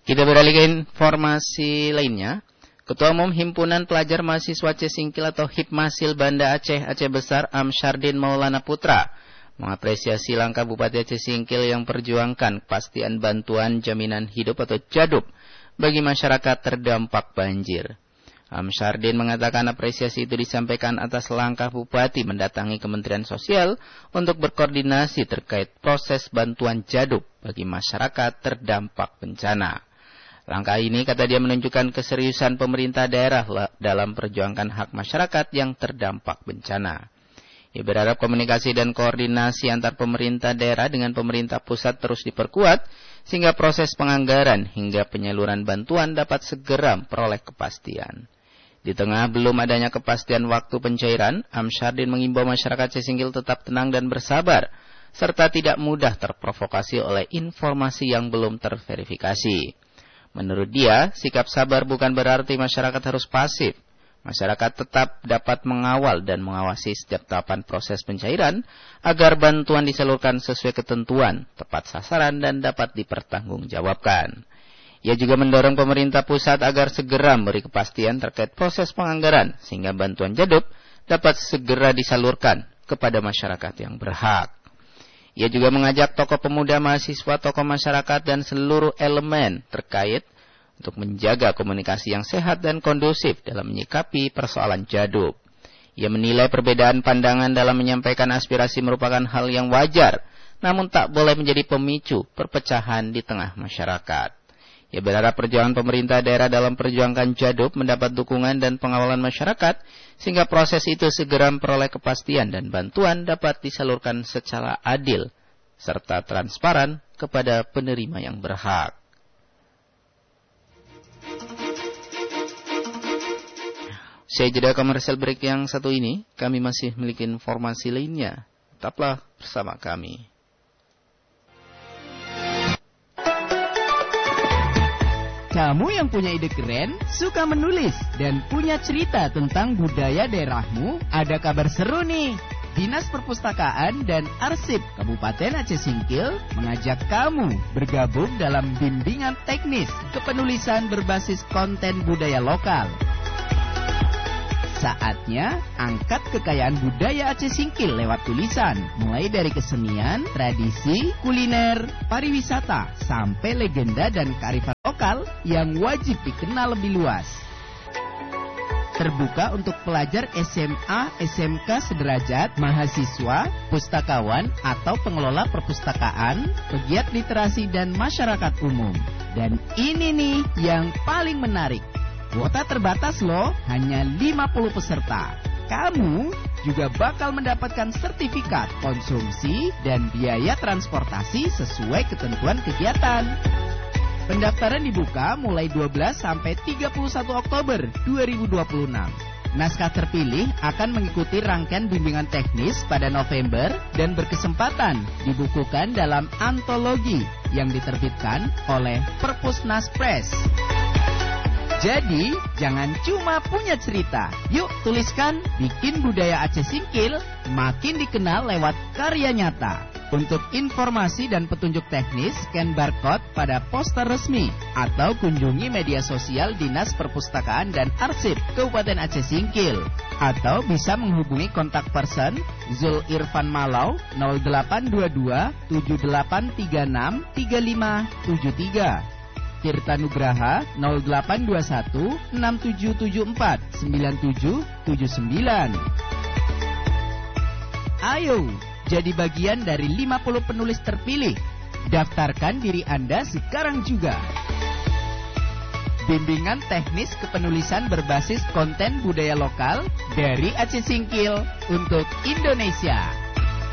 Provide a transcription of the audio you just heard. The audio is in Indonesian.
Kita beralih ke informasi lainnya. Ketua Umum Himpunan Pelajar Mahasiswa Aceh Singkil atau Hipmasil Banda Aceh Besar Amsyardin Maulana Putra mengapresiasi langkah Bupati Aceh Singkil yang perjuangkan kepastian bantuan jaminan hidup atau JADUP bagi masyarakat terdampak banjir. Amsyardin mengatakan apresiasi itu disampaikan atas langkah Bupati mendatangi Kementerian Sosial untuk berkoordinasi terkait proses bantuan JADUP bagi masyarakat terdampak bencana. Langkah ini, kata dia, menunjukkan keseriusan pemerintah daerah dalam perjuangkan hak masyarakat yang terdampak bencana. Ia berharap komunikasi dan koordinasi antar pemerintah daerah dengan pemerintah pusat terus diperkuat, sehingga proses penganggaran hingga penyaluran bantuan dapat segera memperoleh kepastian. Di tengah belum adanya kepastian waktu pencairan, Amsyardin mengimbau masyarakat Aceh Singkil tetap tenang dan bersabar, serta tidak mudah terprovokasi oleh informasi yang belum terverifikasi. Menurut dia, sikap sabar bukan berarti masyarakat harus pasif. Masyarakat tetap dapat mengawal dan mengawasi setiap tahapan proses pencairan agar bantuan disalurkan sesuai ketentuan, tepat sasaran, dan dapat dipertanggungjawabkan. Ia juga mendorong pemerintah pusat agar segera memberi kepastian terkait proses penganggaran sehingga bantuan JADUP dapat segera disalurkan kepada masyarakat yang berhak. Ia juga mengajak tokoh pemuda, mahasiswa, tokoh masyarakat, dan seluruh elemen terkait untuk menjaga komunikasi yang sehat dan kondusif dalam menyikapi persoalan JADUP. Ia menilai perbedaan pandangan dalam menyampaikan aspirasi merupakan hal yang wajar, namun tak boleh menjadi pemicu perpecahan di tengah masyarakat. Ia berharap perjuangan pemerintah daerah dalam perjuangkan JADUP mendapat dukungan dan pengawalan masyarakat, sehingga proses itu segera memperoleh kepastian dan bantuan dapat disalurkan secara adil serta transparan kepada penerima yang berhak. Saya jeda komersial break yang satu ini, kami masih memiliki informasi lainnya. Tetaplah bersama kami. Kamu yang punya ide keren, suka menulis, dan punya cerita tentang budaya daerahmu, ada kabar seru nih. Dinas Perpustakaan dan Arsip Kabupaten Aceh Singkil mengajak kamu bergabung dalam bimbingan teknis kepenulisan berbasis konten budaya lokal. Saatnya angkat kekayaan budaya Aceh Singkil lewat tulisan, mulai dari kesenian, tradisi, kuliner, pariwisata, sampai legenda dan kearifan lokal yang wajib dikenal lebih luas. Terbuka untuk pelajar SMA, SMK sederajat, mahasiswa, pustakawan, atau pengelola perpustakaan, pegiat literasi, dan masyarakat umum. Dan ini nih yang paling menarik. Kuota terbatas loh, hanya 50 peserta. Kamu juga bakal mendapatkan sertifikat konsumsi dan biaya transportasi sesuai ketentuan kegiatan. Pendaftaran dibuka mulai 12 sampai 31 Oktober 2026. Naskah terpilih akan mengikuti rangkaian bimbingan teknis pada November dan berkesempatan dibukukan dalam antologi yang diterbitkan oleh Perpusnas Press. Jadi, jangan cuma punya cerita. Yuk tuliskan, bikin budaya Aceh Singkil makin dikenal lewat karya nyata. Untuk informasi dan petunjuk teknis, scan barcode pada poster resmi atau kunjungi media sosial Dinas Perpustakaan dan Arsip Kabupaten Aceh Singkil. Atau bisa menghubungi kontak person Zul Irfan Malau 0822 7836 3573. Tirta Nugraha 0821 6774 9779. Ayo, jadi bagian dari 50 penulis terpilih. Daftarkan diri Anda sekarang juga. Bimbingan teknis kepenulisan berbasis konten budaya lokal dari Aceh Singkil untuk Indonesia.